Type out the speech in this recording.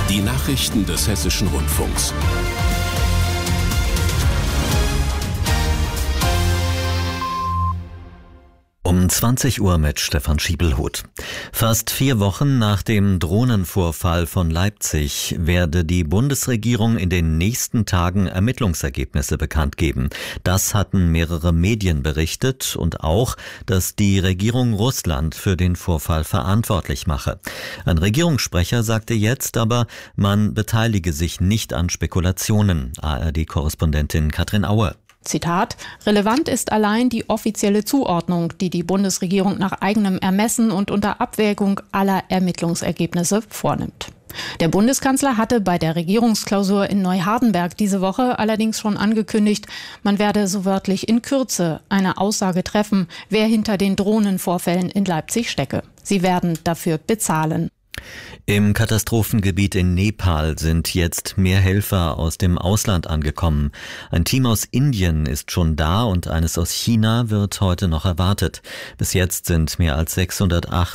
Die Nachrichten des Hessischen Rundfunks. Um 20 Uhr mit Stefan Schiebelhut. Fast 4 Wochen nach dem Drohnenvorfall von Leipzig werde die Bundesregierung in den nächsten Tagen Ermittlungsergebnisse bekannt geben. Das hatten mehrere Medien berichtet und auch, dass die Regierung Russland für den Vorfall verantwortlich mache. Ein Regierungssprecher sagte jetzt aber, man beteilige sich nicht an Spekulationen. ARD-Korrespondentin Katrin Aue. Zitat: Relevant ist allein die offizielle Zuordnung, die die Bundesregierung nach eigenem Ermessen und unter Abwägung aller Ermittlungsergebnisse vornimmt. Der Bundeskanzler hatte bei der Regierungsklausur in Neuhardenberg diese Woche allerdings schon angekündigt, man werde so wörtlich in Kürze eine Aussage treffen, wer hinter den Drohnenvorfällen in Leipzig stecke. Sie werden dafür bezahlen. Im Katastrophengebiet in Nepal sind jetzt mehr Helfer aus dem Ausland angekommen. Ein Team aus Indien ist schon da und eines aus China wird heute noch erwartet. Bis jetzt sind mehr als 608